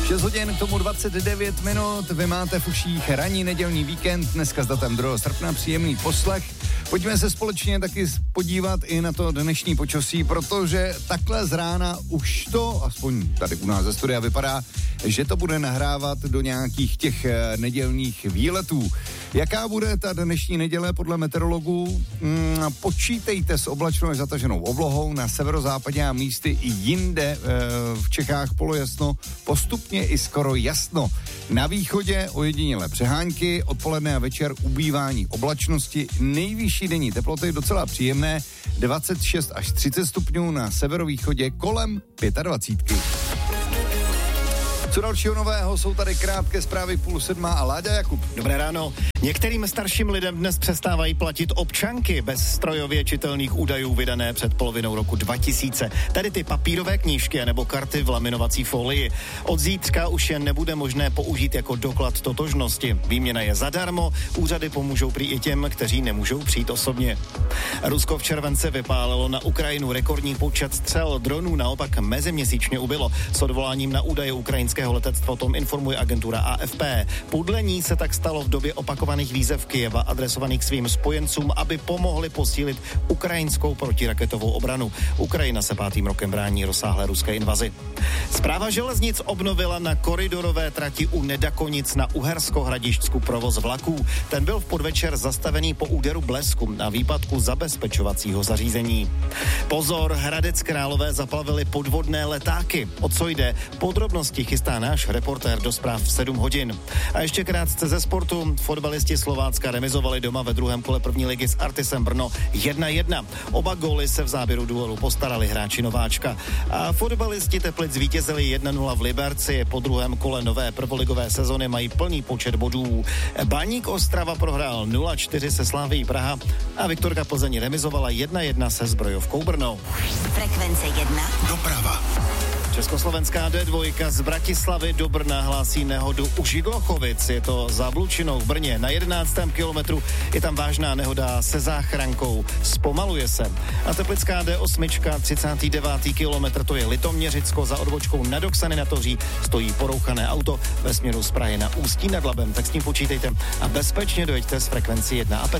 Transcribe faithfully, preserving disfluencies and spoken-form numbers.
šest hodin k tomu dvacet devět minut, vy máte v uších ranní nedělní víkend, dneska s datem druhého srpna, příjemný poslech. Pojďme se společně taky podívat i na to dnešní počasí, protože takhle z rána už to, aspoň tady u nás ze studia vypadá, že to bude nahrávat do nějakých těch nedělních výletů. Jaká bude ta dnešní neděle podle meteorologů? Hmm, počítejte s oblačnou až zataženou oblohou na severozápadě a místy i jinde e, v Čechách polojasno, postupně i skoro jasno. Na východě ojedinělé přehánky, odpoledne a večer ubývání oblačnosti, nejvyšší denní teploty docela příjemné, dvacet šest až třicet stupňů, na severovýchodě kolem dvacet pět. Co dalšího nového, jsou tady krátké zprávy půl sedma a Láďa Jakub. Dobré ráno. Některým starším lidem dnes přestávají platit občanky bez strojově čitelných údajů vydané před polovinou roku dva tisíce. Tady ty papírové knížky nebo karty v laminovací folii. Od zítřka už je nebude možné použít jako doklad totožnosti. Výměna je zadarmo, úřady pomůžou prý i těm, kteří nemůžou přijít osobně. Rusko v červenci vypálilo na Ukrajinu rekordní počet střel, dronů naopak meziměsíčně ubylo. S odvoláním na údaje ukrajinského letectva o tom informuje agentura A F P. Podle ní se tak stalo v době opakovaných výzev Kyjeva adresovaných svým spojencům, aby pomohli posílit ukrajinskou protiraketovou obranu. Ukrajina se pátým rokem brání rozsáhlé ruské invazi. Správa železnic obnovila na koridorové trati u Nedakonic na Uhersko-Hradišťsku provoz vlaků. Ten byl v podvečer zastavený po úderu blesku a výpadku zabezpečovacího zařízení. Pozor, Hradec Králové zaplavili podvodné letáky. O co jde? Podrobnosti chystá náš reportér do zpráv v sedm hodin. A ještě krátce ze sportu. Fotbalisti Slovácka remizovali doma ve druhém kole první ligy s Artisem Brno jedna jedna. Oba góly se v záběru duelu postarali hráči Nováčka. A fotbalisti Teplic zvítězili jedna nula v Liberci. Po druhém kole nové prvoligové sezony mají plný počet bodů. Baník Ostrava prohrál nula čtyři se Slavií Praha a Viktorka Plzeň remizovala jedna jedna se Zbrojovkou Brno. Frekvence jedna. Doprava. Československá D dva z Bratislavy do Brna hlásí nehodu u Židlochovic. Je to za Blučinou v Brně. Na jedenáctém kilometru je tam vážná nehoda se záchrankou. Zpomaluje se. A teplická D osm, třicátý devátý kilometr, to je Litoměřicko, za odbočkou nad Oksany na Toří stojí porouchané auto ve směru z Prahy na Ústí nad Labem. Tak s tím počítejte a bezpečně dojeďte z frekvenci jedna. A